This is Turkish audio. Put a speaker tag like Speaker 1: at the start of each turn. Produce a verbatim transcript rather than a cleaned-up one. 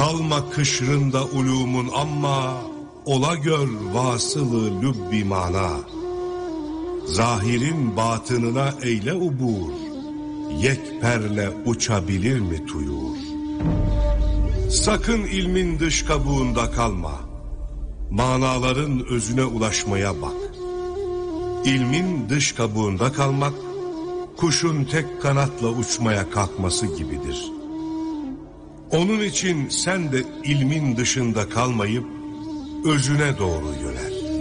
Speaker 1: Kalma kışrında ulumun amma, ola gör vasılı lübbi mana. Zahirin batınına eyle ubur, yekperle uçabilir mi tuyur? Sakın ilmin dış kabuğunda kalma, manaların özüne ulaşmaya bak. İlmin dış kabuğunda kalmak, kuşun tek kanatla uçmaya kalkması gibidir. Onun için sen de ilmin dışında kalmayıp özüne doğru yönel.